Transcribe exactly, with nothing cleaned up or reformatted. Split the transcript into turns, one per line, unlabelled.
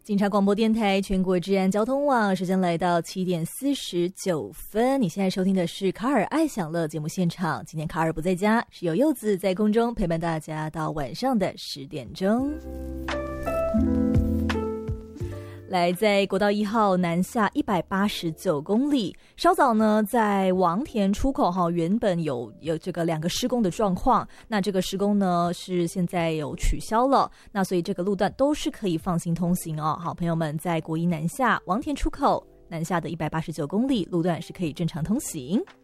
警察广播电台全国治安交通网，时间来到七点四十九分。你现在收听的是卡尔爱享乐节目现场，今天卡尔不在家，是由柚子在空中陪伴大家到晚上的十点钟。来，在国道一号南下一百八十九公里，稍早呢，在王田出口哈，原本有有这个两个施工的状况，那这个施工呢是现在有取消了，那所以这个路段都是可以放心通行哦。好，朋友们在国一南下王田出口南下的一百八十九公里路段是可以正常通行。